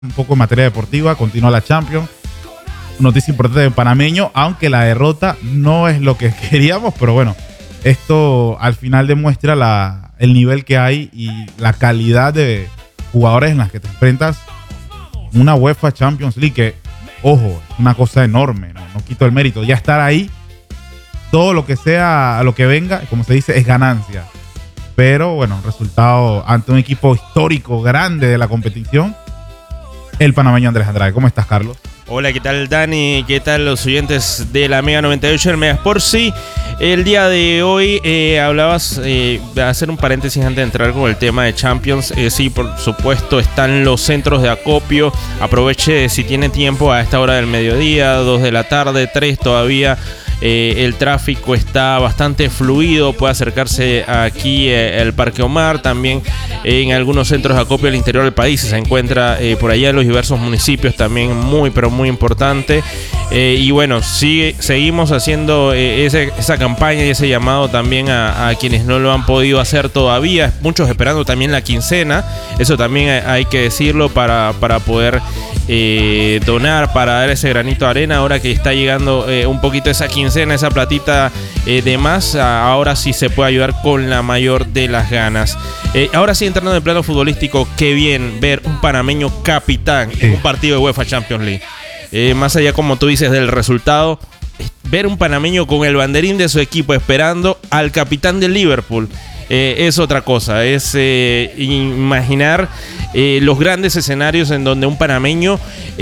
un poco en materia deportiva, continúa la Champions. Noticia importante del panameño, aunque la derrota no es lo que queríamos, pero bueno, esto al final demuestra el nivel que hay y la calidad de jugadores en las que te enfrentas. Una UEFA Champions League que, ojo, es una cosa enorme, no quito el mérito. Ya estar ahí, todo lo que sea, lo que venga, como se dice, es ganancia. Pero bueno, resultado ante un equipo histórico, grande de la competición, el panameño Andrés Andrade. ¿Cómo estás, Carlos? Hola, ¿qué tal, Dani? ¿Qué tal los oyentes de la Mega 98 del Mega Sport? Sí, el día de hoy hablabas, de hacer un paréntesis antes de entrar con el tema de Champions. Sí, por supuesto, están los centros de acopio. Aproveche si tiene tiempo a esta hora del mediodía, 2 de la tarde, 3 todavía. El tráfico está bastante fluido, puede acercarse aquí al Parque Omar, también en algunos centros de acopio al interior del país se encuentra por allá en los diversos municipios, también muy pero muy importante. Y bueno, seguimos haciendo esa campaña y ese llamado también a quienes no lo han podido hacer todavía, muchos esperando también la quincena, eso también hay que decirlo para poder donar, para dar ese granito de arena. Ahora que está llegando un poquito esa quincena, esa platita de más, ahora sí se puede ayudar con la mayor de las ganas. Ahora sí, entrando en el plano futbolístico, qué bien ver un panameño capitán en un partido de UEFA Champions League. Más allá, como tú dices, del resultado, ver un panameño con el banderín de su equipo esperando al capitán del Liverpool. Es otra cosa, es imaginar los grandes escenarios en donde un panameño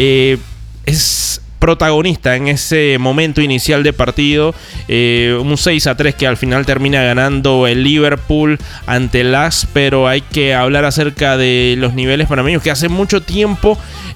es protagonista en ese momento inicial de partido. Un 6-3 que al final termina ganando el Liverpool ante el AS, pero hay que hablar acerca de los niveles panameños que hace mucho tiempo,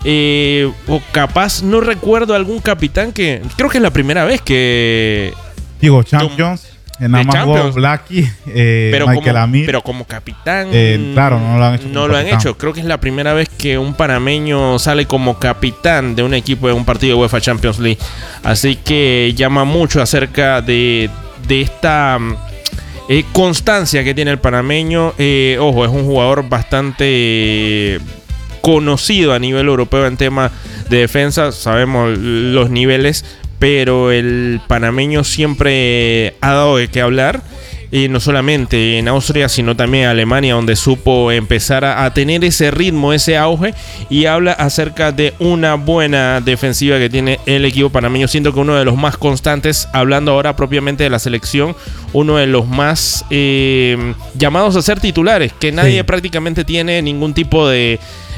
o capaz no recuerdo algún capitán que creo que es la primera vez que digo Champions. Nada más jugó Blacky, Michael Amir. Pero como capitán, claro, no lo han hecho. No lo han hecho. Creo que es la primera vez que un panameño sale como capitán de un equipo de un partido de UEFA Champions League. Así que llama mucho acerca de esta constancia que tiene el panameño. Ojo, es un jugador bastante conocido a nivel europeo en tema de defensa. Sabemos los niveles, pero el panameño siempre ha dado de qué hablar, no solamente en Austria, sino también en Alemania, donde supo empezar a tener ese ritmo, ese auge, y habla acerca de una buena defensiva que tiene el equipo panameño, siendo que uno de los más constantes, hablando ahora propiamente de la selección, uno de los más llamados a ser titulares, que nadie prácticamente tiene ningún tipo de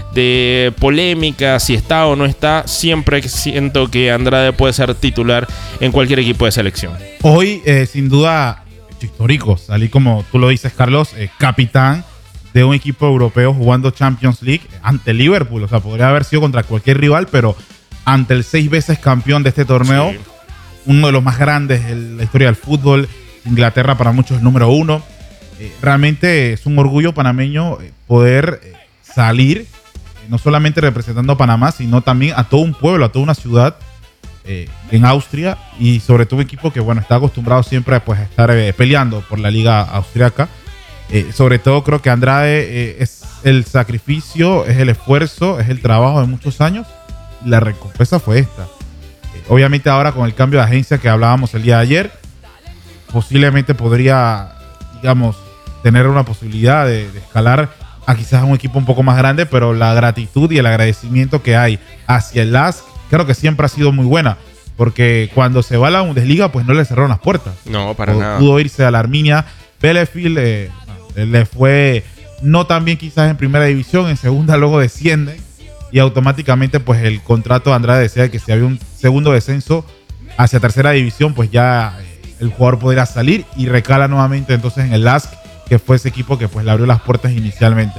polémica, si está o no está. Siempre siento que Andrade puede ser titular en cualquier equipo de selección. Hoy, sin duda, histórico, salí como tú lo dices, Carlos, capitán de un equipo europeo jugando Champions League ante Liverpool. O sea, podría haber sido contra cualquier rival, pero ante el 6 veces campeón de este torneo, uno de los más grandes en la historia del fútbol. Inglaterra para muchos es número 1. Realmente es un orgullo panameño poder salir, no solamente representando a Panamá, sino también a todo un pueblo, a toda una ciudad en Austria, y sobre todo un equipo que bueno, está acostumbrado siempre pues, a estar peleando por la liga austriaca. Sobre todo creo que Andrade es el sacrificio, es el esfuerzo, es el trabajo de muchos años. La recompensa fue esta. Obviamente ahora con el cambio de agencia que hablábamos el día de ayer, posiblemente podría, digamos, tener una posibilidad de escalar a quizás un equipo un poco más grande, pero la gratitud y el agradecimiento que hay hacia el LASK creo que siempre ha sido muy buena, porque cuando se va a la Bundesliga pues no le cerraron las puertas. No, para nada. Pudo irse a la Arminia. Bielefeld le fue no tan bien quizás en primera división, en segunda luego desciende y automáticamente pues el contrato de Andrade decía que si había un segundo descenso hacia tercera división pues ya el jugador podría salir, y recala nuevamente entonces en el LASK, que fue ese equipo que pues le abrió las puertas inicialmente.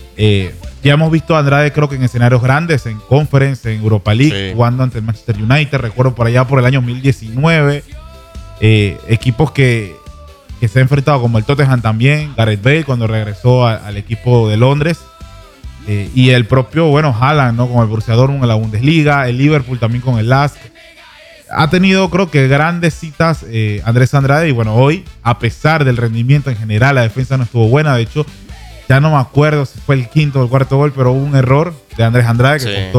Ya hemos visto a Andrade creo que en escenarios grandes, en Conference, en Europa League, jugando ante el Manchester United, recuerdo por allá por el año 2019, equipos que se ha enfrentado como el Tottenham también, Gareth Bale cuando regresó al equipo de Londres, y el propio, bueno, Haaland, ¿no? Con el Borussia Dortmund en la Bundesliga, el Liverpool también con el LASK. Ha tenido, creo que, grandes citas Andrés Andrade, y bueno, hoy, a pesar del rendimiento en general, la defensa no estuvo buena. De hecho, Ya no me acuerdo si fue el quinto o el cuarto gol, pero hubo un error de Andrés Andrade que Sí. costó